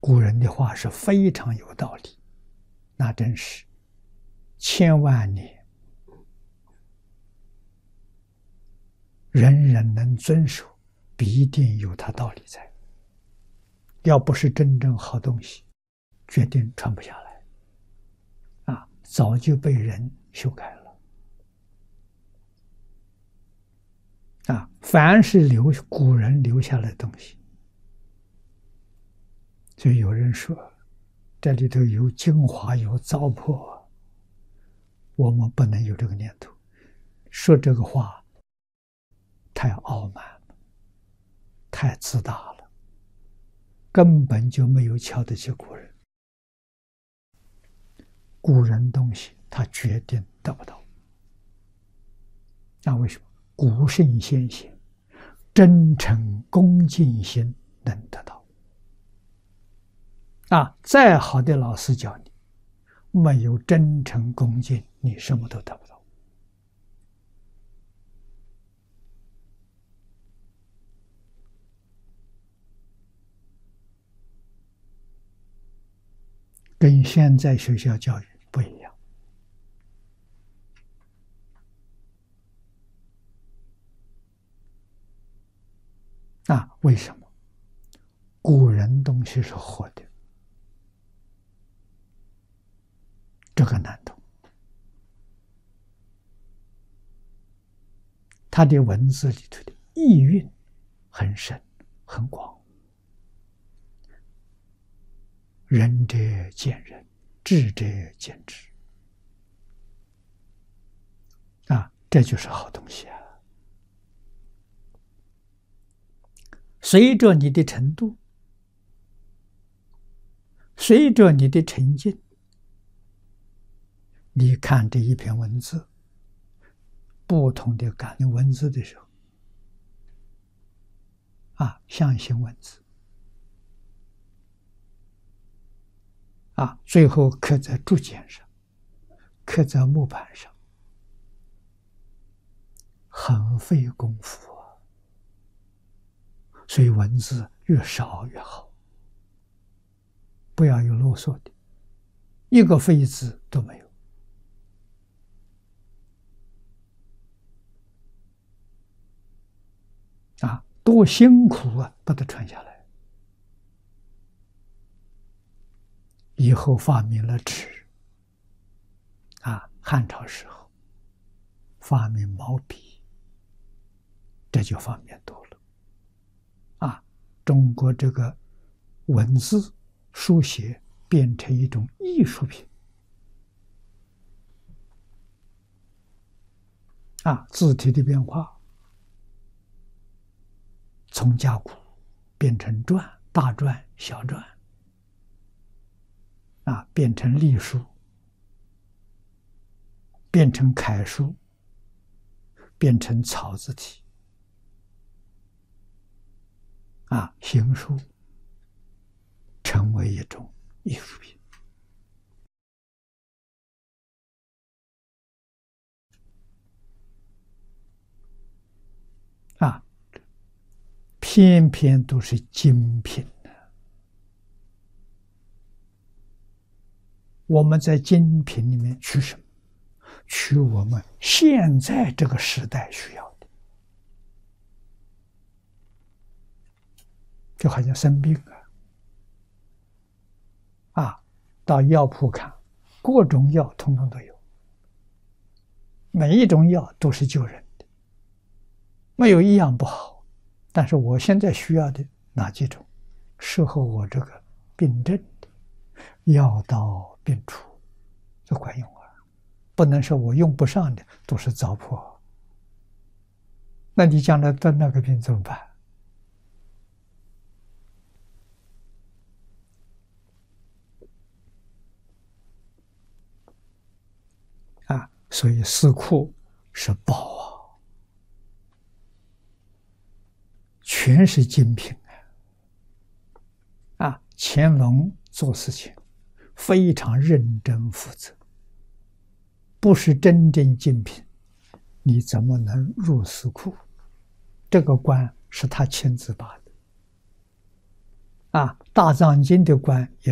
古人的话是非常有道理，那真是千万年，人人能遵守，必定有它道理在。要不是真正好东西，决定传不下来。早就被人修改了。凡是古人留下来的东西，就有人说这里头有精华，有糟粕，我们不能有这个念头。说这个话太傲慢了，太自大了，根本就没有瞧得起古人。古人东西他决定得不到。那为什么？古圣先贤真诚恭敬心能得到。再好的老师教你，没有真诚恭敬，你什么都得不到。跟现在学校教育不一样。为什么？古人东西是活的，这个难懂。他的文字里头的意蕴很深很广，仁者见仁，智者见智。这就是好东西啊！随着你的程度，随着你的沉静，你看这一篇文字，不同的感应文字的时候，象形文字，最后刻在竹简上，刻在木板上，很费功夫啊。所以文字越少越好，不要有啰嗦的，一个废字都没有。多辛苦啊，把它传下来。以后发明了纸，汉朝时候发明毛笔，这就方便多了。中国这个文字书写变成一种艺术品。字体的变化，从甲骨变成篆，大篆、小篆，变成隶书，变成楷书，变成草字体，行书，成为一种艺术品。偏偏都是精品的。我们在精品里面取什么？取我们现在这个时代需要的。就好像生病到药铺看，各种药统统都有，每一种药都是救人的，没有一样不好。但是我现在需要的哪几种适合我这个病症的，药到病除，就管用啊！不能说我用不上的都是糟粕，那你将来得那个病怎么办？所以四库是宝全是精品乾隆做事情非常认真负责，不是真正精品，你怎么能入四库？这个关是他亲自把的大藏经的观也